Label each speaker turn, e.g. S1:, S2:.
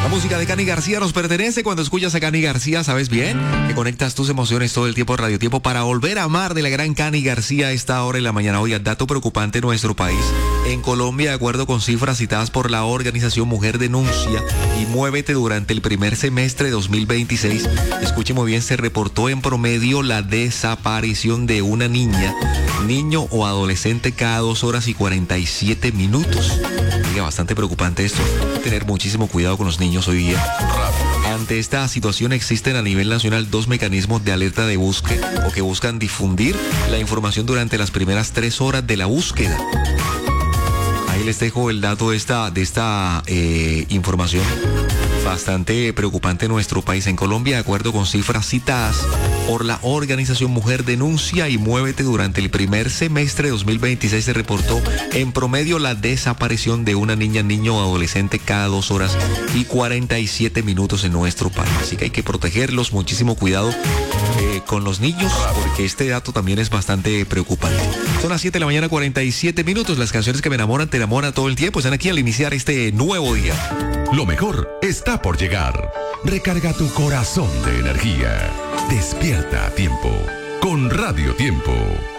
S1: La música de Cani García nos pertenece. Cuando escuchas a Cani García, sabes bien que conectas tus emociones todo el tiempo en Radio Tiempo para volver a amar de la gran Cani García a esta hora en la mañana. Hoy, dato preocupante en nuestro país. En Colombia, de acuerdo con cifras citadas por la organización Mujer Denuncia y Muévete, durante el primer semestre de 2026, escuche muy bien, se reportó en promedio la desaparición de una niña, niño o adolescente cada 2 horas y 47 minutos. Bastante preocupante esto. Hay que tener muchísimo cuidado con los niños hoy día. Ante esta situación existen a nivel nacional 2 mecanismos de alerta de búsqueda o que buscan difundir la información durante las primeras 3 horas de la búsqueda. Ahí les dejo el dato de esta información bastante preocupante en nuestro país. En Colombia, de acuerdo con cifras citadas por la organización Mujer Denuncia y Muévete, durante el primer semestre de 2026 se reportó en promedio la desaparición de una niña, niño o adolescente cada 2 horas y 47 minutos en nuestro país. Así que hay que protegerlos, muchísimo cuidado con los niños, porque este dato también es bastante preocupante. Son las 7 de la mañana, 47 minutos. Las canciones que me enamoran, te enamoran todo el tiempo. Están aquí al iniciar este nuevo día.
S2: Lo mejor está por llegar. Recarga tu corazón de energía. Despierta a tiempo con Radio Tiempo.